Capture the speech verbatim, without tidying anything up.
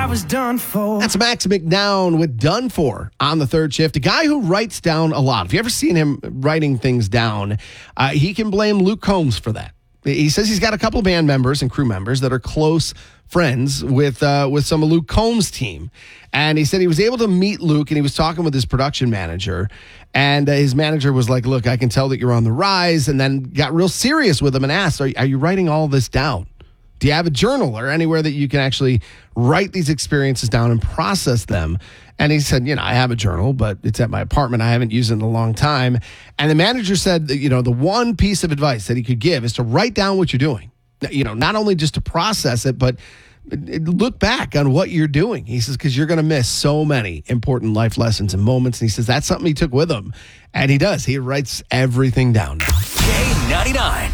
I was done for. That's Max McNown with Done For on the third shift. A guy who writes down a lot. If you ever seen him writing things down, uh, he can blame Luke Combs for that. He says he's got a couple of band members and crew members that are close friends with uh, with some of Luke Combs' team. And he said he was able to meet Luke, and he was talking with his production manager. And uh, his manager was like, look, I can tell that you're on the rise, and then got real serious with him and asked, are, are you writing all this down? Do you have a journal or anywhere that you can actually write these experiences down and process them? And he said, you know, I have a journal, but it's at my apartment. I haven't used it in a long time. And the manager said that, you know, the one piece of advice that he could give is to write down what you're doing. You know, not only just to process it, but look back on what you're doing. He says, because you're going to miss so many important life lessons and moments. And he says that's something he took with him. And he does. He writes everything down. K ninety-nine.